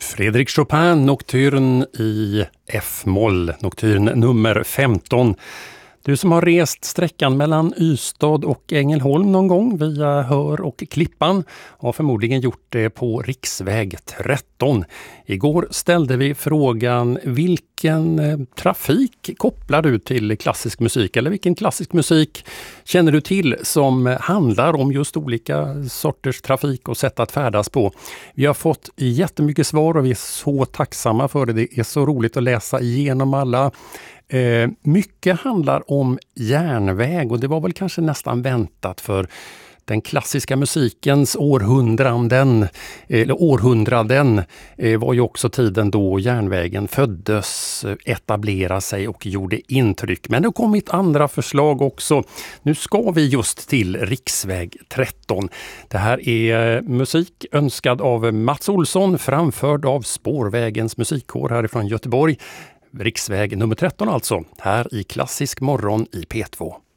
Frédéric Chopin, Nocturne i F-moll, Nocturne nummer 15. Du som har rest sträckan mellan Ystad och Ängelholm någon gång via Hör och Klippan har förmodligen gjort det på riksväg 13. Igår ställde vi frågan: vilken trafik kopplar du till klassisk musik, eller vilken klassisk musik känner du till som handlar om just olika sorters trafik och sätt att färdas på? Vi har fått jättemycket svar och vi är så tacksamma för det. Det är så roligt att läsa igenom alla. Mycket handlar om järnväg och det var väl kanske nästan väntat, för den klassiska musikens århundraden var ju också tiden då järnvägen föddes, etablerade sig och gjorde intryck. Men det har kommit andra förslag också. Nu ska vi just till riksväg 13. Det här är musik önskad av Mats Olsson, framförd av Spårvägens musikkår härifrån Göteborg. Riksväg nummer 13 alltså, här i Klassisk morgon i P2.